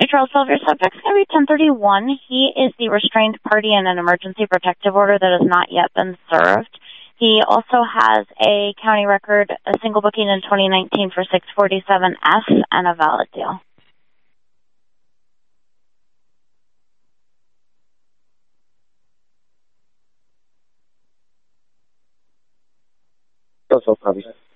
Charles Silver, subject's going to be 1031. He is the restrained party in an emergency protective order that has not yet been served. He also has a county record, a single booking in 2019 for 647F, and a valid deal. That's all, copy.